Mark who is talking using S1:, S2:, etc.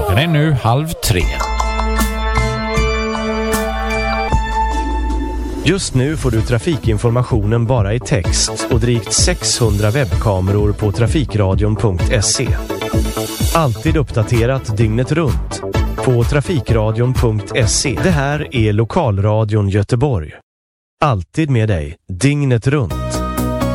S1: Klockan är nu 2:30.
S2: Just nu får du trafikinformationen bara i text och drygt 600 webbkameror på trafikradion.se. Alltid uppdaterat dygnet runt på trafikradion.se. Det här är Lokalradion Göteborg. Alltid med dig, dygnet runt.